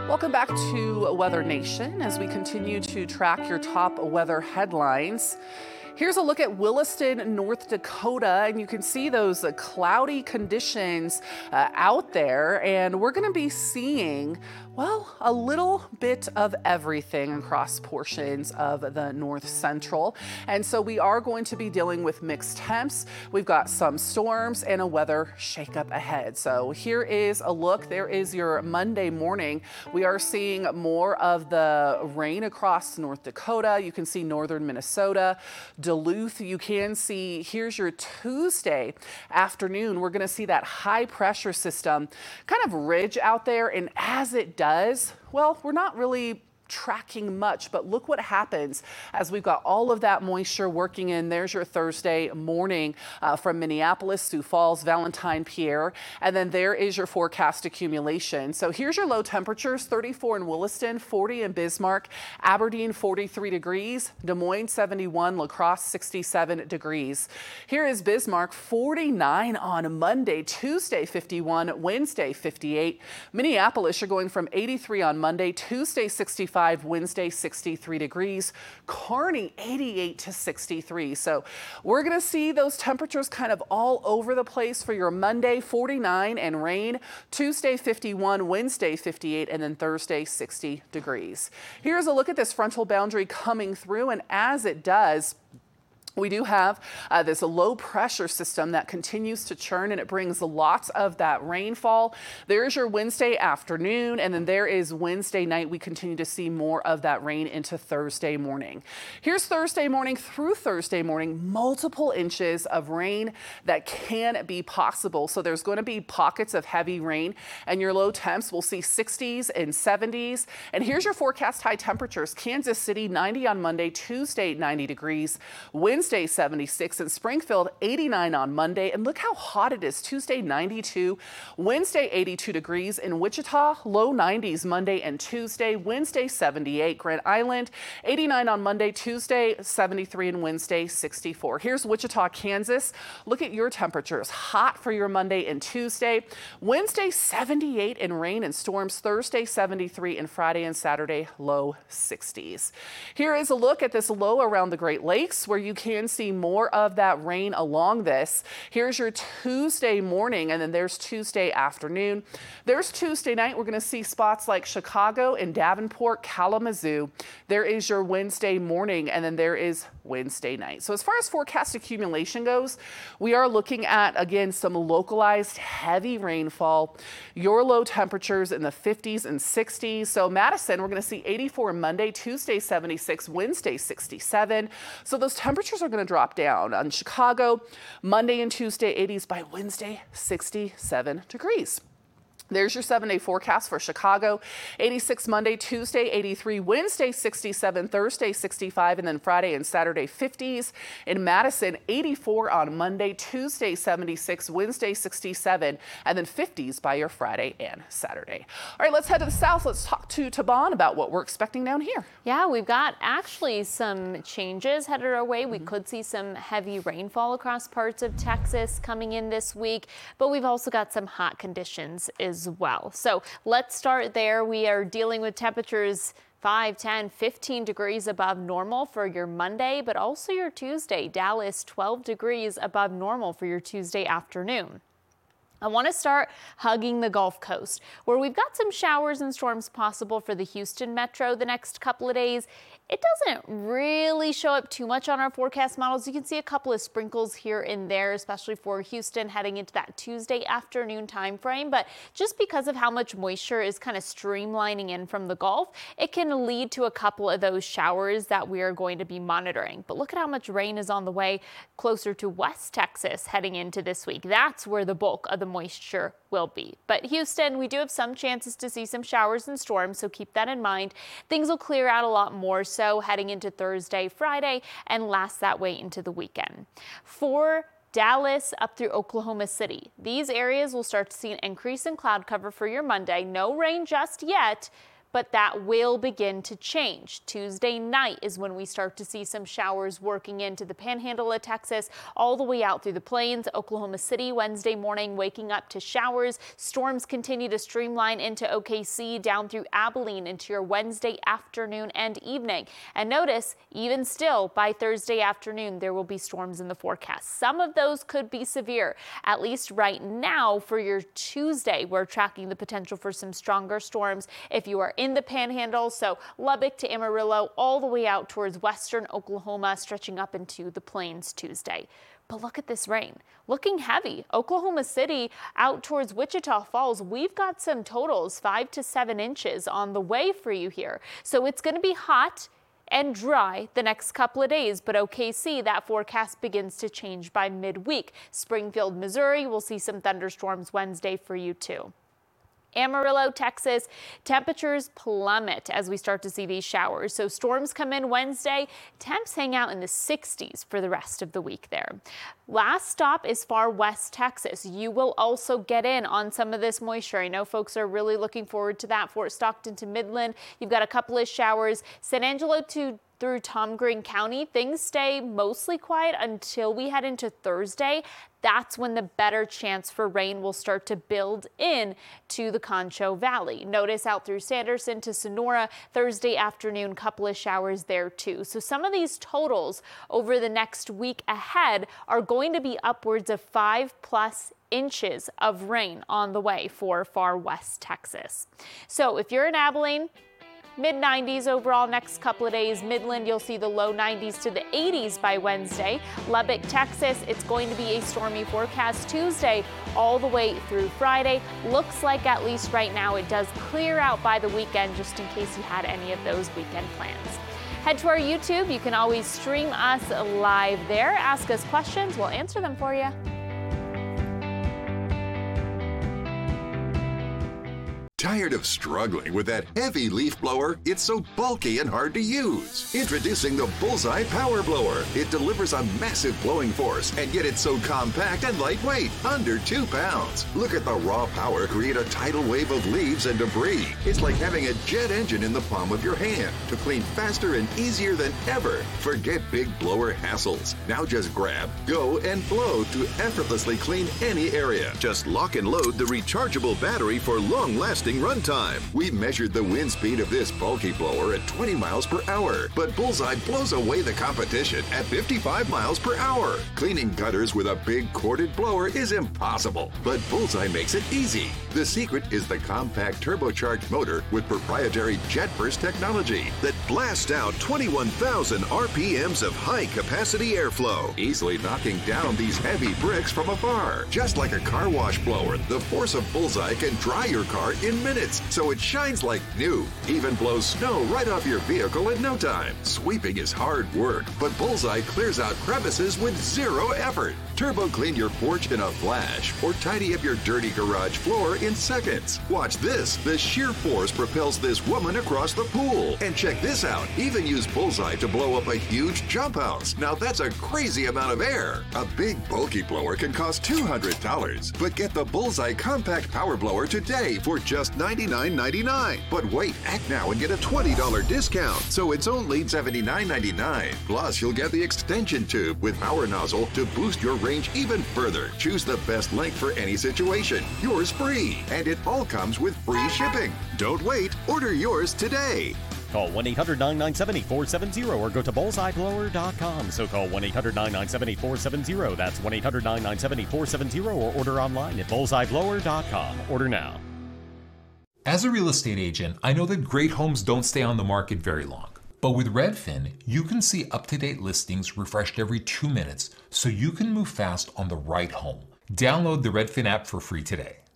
Welcome back to Weather Nation as we continue to track your top weather headlines. Here's a look at Williston, North Dakota, and you can see those cloudy conditions out there, and we're going to be seeing, well, a little bit of everything across portions of the North Central. And so we are going to be dealing with mixed temps. We've got some storms and a weather shakeup ahead. So here is a look. There is your Monday morning. We are seeing more of the rain across North Dakota. You can see northern Minnesota, Duluth. You can see, here's your Tuesday afternoon. We're going to see that high pressure system kind of ridge out there. And as it does, well, we're not really tracking much, but look what happens as we've got all of that moisture working in. There's your Thursday morning from Minneapolis, Sioux Falls, Valentine, Pierre, and then there is your forecast accumulation. So here's your low temperatures: 34 in Williston, 40 in Bismarck, Aberdeen 43 degrees, Des Moines 71, La Crosse 67 degrees. Here is Bismarck, 49 on Monday, Tuesday 51, Wednesday 58. Minneapolis, you're going from 83 on Monday, Tuesday 65, Wednesday 63 degrees, Kearney 88 to 63. So we're going to see those temperatures kind of all over the place for your Monday: 49 and rain, Tuesday 51, Wednesday 58, and then Thursday 60 degrees. Here's a look at this frontal boundary coming through, and as it does, we do have this low pressure system that continues to churn, and it brings lots of that rainfall. There's your Wednesday afternoon, and then there is Wednesday night. We continue to see more of that rain into Thursday morning. Here's Thursday morning through Thursday morning, multiple inches of rain that can be possible. So there's going to be pockets of heavy rain, and your low temps will see 60s and 70s. And here's your forecast high temperatures: Kansas City 90 on Monday, Tuesday 90 degrees, Wednesday 76, in Springfield 89 on Monday, and look how hot it is. Tuesday 92, Wednesday 82 degrees in Wichita, low 90s Monday and Tuesday, Wednesday 78, Grand Island 89 on Monday, Tuesday 73, and Wednesday 64. Here's Wichita, Kansas. Look at your temperatures: hot for your Monday and Tuesday, Wednesday 78 in rain and storms, Thursday 73, and Friday and Saturday low 60s. Here is a look at this low around the Great Lakes, where you can see more of that rain along this. Here's your Tuesday morning, and then there's Tuesday afternoon. There's Tuesday night. We're going to see spots like Chicago and Davenport, Kalamazoo. There is your Wednesday morning, and then there is Wednesday night. So as far as forecast accumulation goes, we are looking at, again, some localized heavy rainfall. Your low temperatures in the 50s and 60s. So Madison, we're going to see 84 Monday, Tuesday 76, Wednesday 67. So those temperatures are going to drop down. On Chicago, Monday and Tuesday 80s, by Wednesday 67 degrees. There's your 7-day forecast for Chicago: 86 Monday, Tuesday 83, Wednesday 67, Thursday 65, and then Friday and Saturday 50s. In Madison, 84 on Monday, Tuesday 76, Wednesday 67, and then 50s by your Friday and Saturday. All right, let's head to the south. Let's talk to Taban about what we're expecting down here. Yeah, we've got actually some changes headed our way. We could see some heavy rainfall across parts of Texas coming in this week, but we've also got some hot conditions as well. So let's start there. We are dealing with temperatures 5, 10, 15 degrees above normal for your Monday, but also your Tuesday. Dallas 12 degrees above normal for your Tuesday afternoon. I want to start hugging the Gulf Coast, where we've got some showers and storms possible for the Houston metro the next couple of days. It doesn't really show up too much on our forecast models. You can see a couple of sprinkles here and there, especially for Houston heading into that Tuesday afternoon time frame. But just because of how much moisture is kind of streamlining in from the Gulf, it can lead to a couple of those showers that we are going to be monitoring. But look at how much rain is on the way closer to West Texas heading into this week. That's where the bulk of the moisture will be. But Houston, we do have some chances to see some showers and storms, so keep that in mind. Things will clear out a lot more so heading into Thursday, Friday, and last that way into the weekend. For Dallas up through Oklahoma City, these areas will start to see an increase in cloud cover for your Monday. No rain just yet, but that will begin to change. Tuesday night is when we start to see some showers working into the panhandle of Texas, all the way out through the plains. Oklahoma City Wednesday morning waking up to showers. Storms continue to streamline into OKC down through Abilene into your Wednesday afternoon and evening. And notice, even still, by Thursday afternoon, there will be storms in the forecast. Some of those could be severe. At least right now for your Tuesday, we're tracking the potential for some stronger storms if you are in the panhandle, so Lubbock to Amarillo, all the way out towards western Oklahoma, stretching up into the plains Tuesday. But look at this rain, looking heavy. Oklahoma City out towards Wichita Falls, we've got some totals 5 to 7 inches on the way for you here. So it's going to be hot and dry the next couple of days, but OKC, that forecast begins to change by midweek. Springfield, Missouri, we'll see some thunderstorms Wednesday for you too. Amarillo, Texas, temperatures plummet as we start to see these showers. So storms come in Wednesday, temps hang out in the 60s for the rest of the week there. Last stop is far west Texas. You will also get in on some of this moisture. I know folks are really looking forward to that. Fort Stockton to Midland, you've got a couple of showers. San Angelo through Tom Green County, things stay mostly quiet until we head into Thursday. That's when the better chance for rain will start to build in to the Concho Valley. Notice out through Sanderson to Sonora, Thursday afternoon, couple of showers there too. So some of these totals over the next week ahead are going to be upwards of 5+ inches of rain on the way for far west Texas. So if you're in Abilene, mid-90s overall next couple of days. Midland, you'll see the low 90s to the 80s by Wednesday. Lubbock, Texas, it's going to be a stormy forecast Tuesday all the way through Friday. Looks like, at least right now, it does clear out by the weekend, just in case you had any of those weekend plans. Head to our YouTube. You can always stream us live there. Ask us questions. We'll answer them for you. Tired of struggling with that heavy leaf blower? It's so bulky and hard to use. Introducing the Bullseye Power Blower. It delivers a massive blowing force, and yet it's so compact and lightweight, under 2 pounds. Look at the raw power create a tidal wave of leaves and debris. It's like having a jet engine in the palm of your hand to clean faster and easier than ever. Forget big blower hassles. Now just grab, go, and blow to effortlessly clean any area. Just lock and load the rechargeable battery for long-lasting runtime. We measured the wind speed of this bulky blower at 20 miles per hour, but Bullseye blows away the competition at 55 miles per hour. Cleaning gutters with a big corded blower is impossible, but Bullseye makes it easy. The secret is the compact turbocharged motor with proprietary jet burst technology that blasts out 21,000 RPMs of high-capacity airflow, easily knocking down these heavy bricks from afar. Just like a car wash blower, the force of Bullseye can dry your car in minutes, so it shines like new. Even blows snow right off your vehicle in no time. Sweeping is hard work, but Bullseye clears out crevices with 0 effort. Turbo clean your porch in a flash, or tidy up your dirty garage floor in seconds. Watch this. The sheer force propels this woman across the pool. And check this out. Even use Bullseye to blow up a huge jump house. Now that's a crazy amount of air. A big bulky blower can cost $200, but get the Bullseye Compact Power Blower today for just $99.99. But wait, act now and get a $20 discount, so it's only $79.99. Plus, you'll get the extension tube with power nozzle to boost your range even further. Choose the best length for any situation. Yours free, and it all comes with free shipping. Don't wait. Order yours today. Call 1-800-997-8470 or go to bullseyeblower.com. So call 1-800-997-8470. That's 1-800-997-8470 or order online at bullseyeblower.com. Order now. As a real estate agent, I know that great homes don't stay on the market very long. But with Redfin, you can see up-to-date listings refreshed every 2 minutes, so you can move fast on the right home. Download the Redfin app for free today.